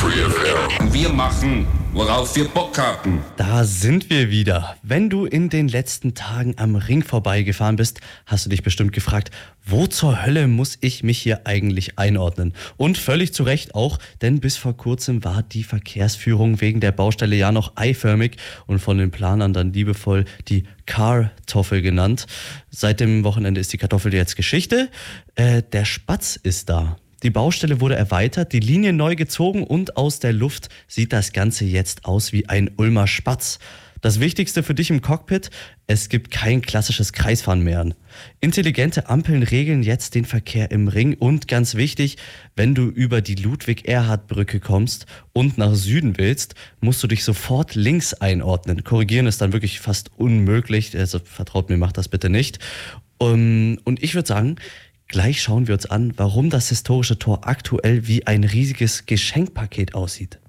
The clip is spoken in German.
Wir machen, worauf wir Bock haben. Da sind wir wieder. Wenn du in den letzten Tagen am Ring vorbeigefahren bist, hast du dich bestimmt gefragt, wo zur Hölle muss ich mich hier eigentlich einordnen? Und völlig zu Recht auch, denn bis vor kurzem war die Verkehrsführung wegen der Baustelle ja noch eiförmig und von den Planern dann liebevoll die Kartoffel genannt. Seit dem Wochenende ist die Kartoffel jetzt Geschichte. Der Spatz ist da. Die Baustelle wurde erweitert, die Linie neu gezogen und aus der Luft sieht das Ganze jetzt aus wie ein Ulmer Spatz. Das Wichtigste für dich im Cockpit, es gibt kein klassisches Kreisfahren mehr. Intelligente Ampeln regeln jetzt den Verkehr im Ring und ganz wichtig, wenn du über die Ludwig-Erhard-Brücke kommst und nach Süden willst, musst du dich sofort links einordnen. Korrigieren ist dann wirklich fast unmöglich, also vertraut mir, macht das bitte nicht. Und ich würde sagen, gleich schauen wir uns an, warum das historische Tor aktuell wie ein riesiges Geschenkpaket aussieht.